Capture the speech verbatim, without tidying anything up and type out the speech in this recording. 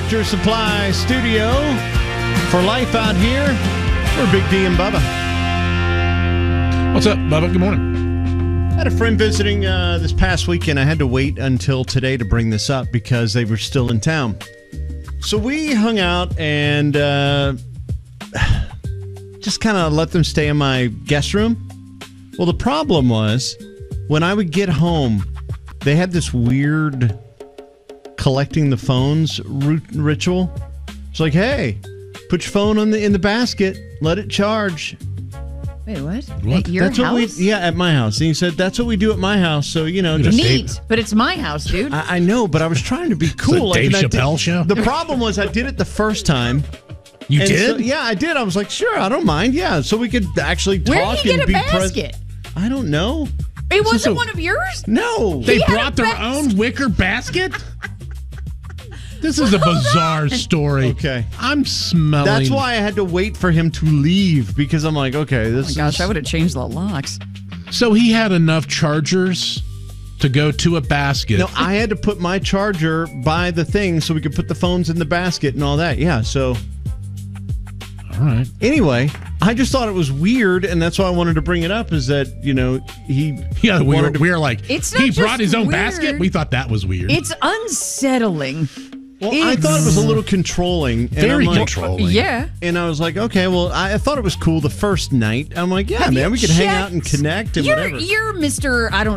Tractor Supply studio for life out here. We're Big D and Bubba. What's up, Bubba? Good morning. I had a friend visiting uh, this past weekend. I had to wait until today to bring this up because they were still in town. So we hung out and uh, just kind of let them stay in my guest room. Well, the problem was when I would get home, they had this weird collecting the phones ritual. It's like, hey, put your phone on the in the basket, let it charge. Wait, what? What? At your That's house? what we yeah at my house. And he said that's what we do at my house. So you know, just Neat, but it's my house, dude. I, I know, but I was trying to be cool. Dave and I Chappelle did- show? The problem was I did it the first time. You And did? so- yeah, I did. I was like, sure, I don't mind. Yeah, so we could actually talk Where did you and get a be basket? present. I don't know. It wasn't so- one of yours? No. They He had brought a their bas- own wicker basket? This is a bizarre story. Okay. I'm smelling. That's why I had to wait for him to leave because I'm like, okay, this Oh my gosh, is I would have changed the locks. So he had enough chargers to go to a basket. No, I had to put my charger by the thing so we could put the phones in the basket and all that. Yeah, so All right. anyway, I just thought it was weird, and that's why I wanted to bring it up. Is that you know he Yeah, we were, wanted to- we were like, It's not he just brought his own weird. basket? We thought that was weird. It's unsettling. Well, I thought it was a little controlling. And Very I'm like, controlling. Yeah. And I was like, okay, well, I, I thought it was cool the first night. I'm like, yeah, Have man, you we could hang out and checked? connect and you're, whatever. You're Mister I don't